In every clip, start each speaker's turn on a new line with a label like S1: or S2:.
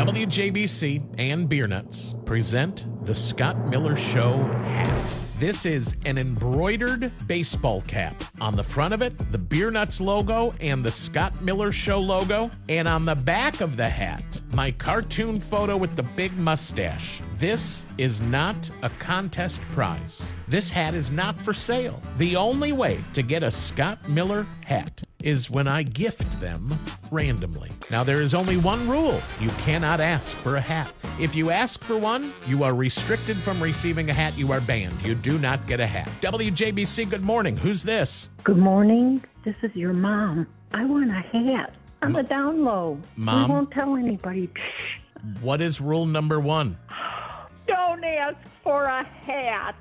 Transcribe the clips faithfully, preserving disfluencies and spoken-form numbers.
S1: W J B C and Beer Nuts present the Scott Miller Show hat. This is an embroidered baseball cap. On the front of it, the Beer Nuts logo and the Scott Miller Show logo. And on the back of the hat, my cartoon photo with the big mustache. This is not a contest prize. This hat is not for sale. The only way to get a Scott Miller hat is when I gift them randomly. Now, there is only one rule. You cannot ask for a hat. If you ask for one, you are restricted from receiving a hat. You are banned. You do not get a hat. W J B C, good morning. Who's this?
S2: Good morning. This is your mom. I want a hat on the down low.
S1: Mom?
S2: We won't tell anybody.
S1: What is rule number one?
S2: Don't ask for a hat.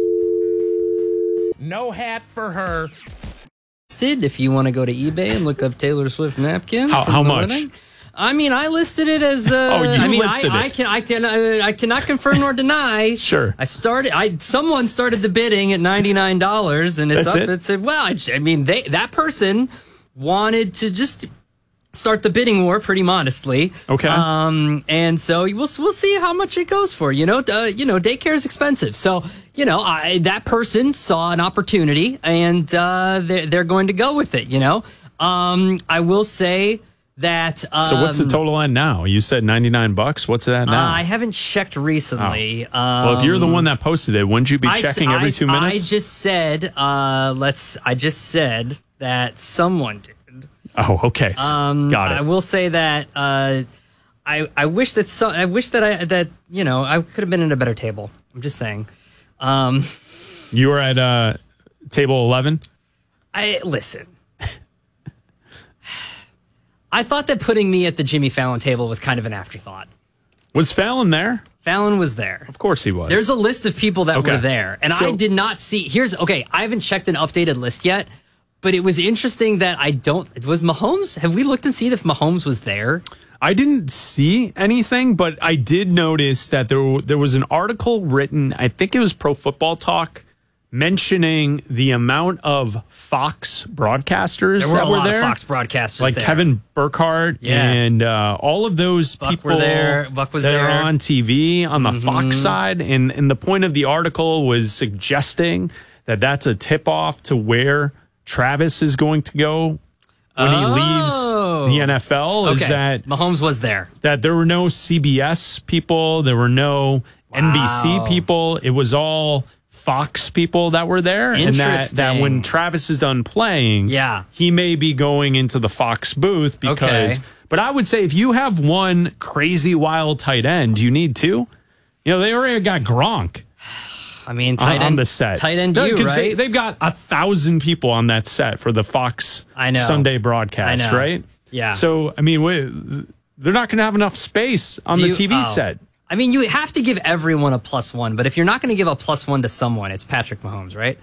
S1: No hat for her.
S3: If you want to go to eBay and look up Taylor Swift napkin.
S4: How, how much?
S3: Wedding. I mean, I listed it as. Uh,
S4: oh, you
S3: I mean,
S4: listed
S3: I,
S4: it.
S3: I can, I can, uh, I cannot confirm nor deny.
S4: Sure.
S3: I started. I someone started the bidding at ninety nine dollars, and it's
S4: That's
S3: up.
S4: it?
S3: It's well. I, I mean, they that person wanted to just start the bidding war pretty modestly.
S4: Okay.
S3: Um, and so we'll we'll see how much it goes for. You know, uh, you know, daycare is expensive, so. You know, I, that person saw an opportunity, and uh, they're, they're going to go with it, you know. Um, I will say that... Um,
S4: so what's the total on now? You said ninety-nine bucks. What's that now?
S3: Uh, I haven't checked recently.
S4: Oh. Um, well, if you're the one that posted it, wouldn't you be
S3: I,
S4: checking every
S3: I,
S4: two minutes?
S3: I just said, uh, let's, I just said that someone did.
S4: Oh, okay.
S3: Um,
S4: Got it.
S3: I will say that uh, I, I wish that so, I wish that I, that, you know, I could have been at a better table. I'm just saying. Um,
S4: you were at uh, table eleven?
S3: I listen. I thought that putting me at the Jimmy Fallon table was kind of an afterthought.
S4: Was Fallon there?
S3: Fallon was there.
S4: Of course he was.
S3: There's a list of people that
S4: okay.
S3: were there, and so, I did not see. Here's okay. I haven't checked an updated list yet, but it was interesting that I don't. Was Mahomes? Have we looked and seen if Mahomes was there?
S4: I didn't see anything, but I did notice that there there was an article written, I think it was Pro Football Talk, mentioning the amount of Fox broadcasters
S3: there were
S4: that
S3: a
S4: were
S3: lot
S4: there.
S3: Of Fox broadcasters,
S4: like
S3: there.
S4: Kevin Burkhardt
S3: yeah.
S4: and uh, all of those
S3: Buck
S4: people
S3: were there. Buck was
S4: that
S3: there.
S4: are on T V on the
S3: mm-hmm.
S4: Fox side, and and the point of the article was suggesting that that's a tip off to where Travis is going to go. When he
S3: oh.
S4: leaves the N F L,
S3: okay.
S4: is that
S3: Mahomes was there.
S4: That there were no C B S people, there were no wow. N B C people. It was all Fox people that were there, and that that when Travis is done playing,
S3: yeah.
S4: he may be going into the Fox booth because.
S3: Okay.
S4: But I would say if you have one crazy wild tight end, you need two. You know, they already got Gronk.
S3: I mean, tight
S4: on,
S3: end,
S4: on the set.
S3: Tight end,
S4: no,
S3: you, right?
S4: They, they've got a thousand people on that set for the Fox
S3: I know.
S4: Sunday broadcast,
S3: I know.
S4: right?
S3: Yeah.
S4: So, I mean, we, they're not going to have enough space on
S3: Do
S4: the
S3: you,
S4: T V
S3: oh.
S4: set.
S3: I mean, you have to give everyone a plus one, but if you're not going to give a plus one to someone, it's Patrick Mahomes, right?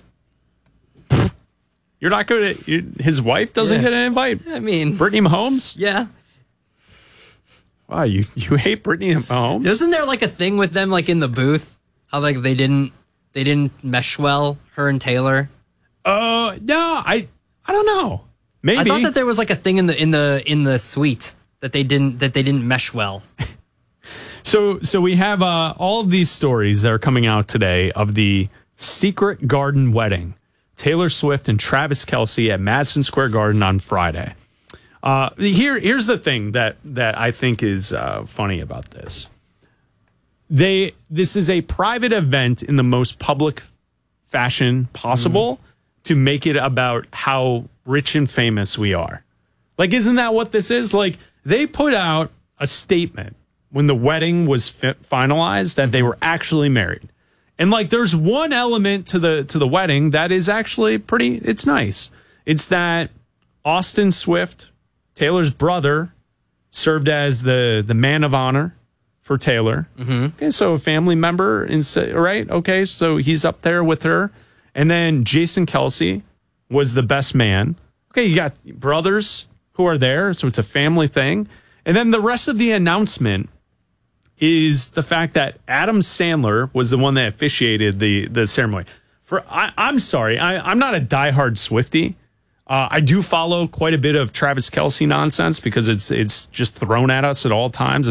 S4: You're not going to. His wife doesn't
S3: yeah.
S4: get an invite.
S3: I mean,
S4: Brittany Mahomes.
S3: Yeah.
S4: Wow, you you hate Brittany Mahomes?
S3: Isn't there like a thing with them, like in the booth, how like they didn't they didn't mesh well, her and Taylor?
S4: Uh, no, I I don't know. Maybe
S3: I thought that there was like a thing in the in the in the suite that they didn't that they didn't mesh well.
S4: So so we have uh, all of these stories that are coming out today of the secret garden wedding. Taylor Swift and Travis Kelce at Madison Square Garden on Friday. Uh, here, here's the thing that that I think is uh, funny about this. They this is a private event in the most public fashion possible mm-hmm. to make it about how rich and famous we are. Like, isn't that what this is? Like, they put out a statement when the wedding was fi- finalized that they were actually married. And like, there's one element to the to the wedding that is actually pretty, it's nice. It's that Austin Swift, Taylor's brother, served as the, the man of honor for Taylor.
S3: Mm-hmm.
S4: Okay, so a family member, in, right? Okay, so he's up there with her. And then Jason Kelce was the best man. Okay, you got brothers who are there, so it's a family thing. And then the rest of the announcement is the fact that Adam Sandler was the one that officiated the, the ceremony. For I, I'm sorry, I, I'm not a diehard Swiftie. Uh, I do follow quite a bit of Travis Kelce nonsense because it's it's just thrown at us at all times.